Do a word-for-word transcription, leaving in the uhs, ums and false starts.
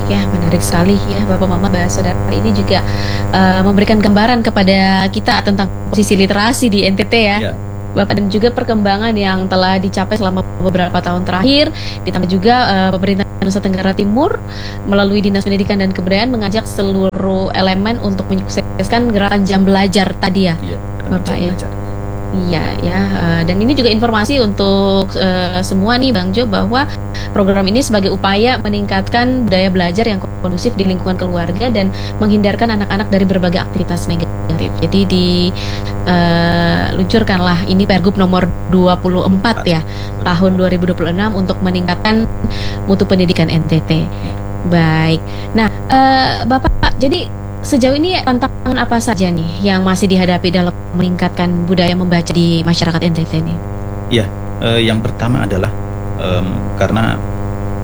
Ya, menarik sekali ya Bapak Mama bahas saudara ini juga uh, memberikan gambaran kepada kita tentang posisi literasi di N T T ya. Ya. Bapak, dan juga perkembangan yang telah dicapai selama beberapa tahun terakhir, ditambah juga uh, pemerintah Nusa Tenggara Timur melalui Dinas Pendidikan dan Kebudayaan mengajak seluruh elemen untuk menyukseskan gerakan jam belajar tadi ya, Iya, Bapak ya. belajar. Iya ya, uh, dan ini juga informasi untuk uh, semua nih Bang Jo, bahwa program ini sebagai upaya meningkatkan budaya belajar yang kondusif di lingkungan keluarga dan menghindarkan anak-anak dari berbagai aktivitas negatif. Jadi diluncurkanlah uh, ini Pergub nomor dua puluh empat ya tahun dua ribu dua puluh enam untuk meningkatkan mutu pendidikan N T T. Baik. Nah, uh, Bapak, jadi sejauh ini tantangan apa saja nih yang masih dihadapi dalam meningkatkan budaya membaca di masyarakat N T T ini? Ya, eh, yang pertama adalah um, karena